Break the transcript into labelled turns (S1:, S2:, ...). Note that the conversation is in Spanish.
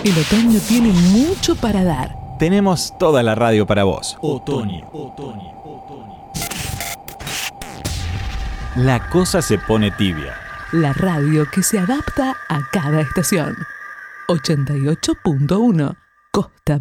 S1: El otoño tiene mucho para dar.
S2: Tenemos toda la radio para vos.
S3: Otoño.
S2: La cosa se pone tibia.
S1: La radio que se adapta a cada estación. 88.1 Costa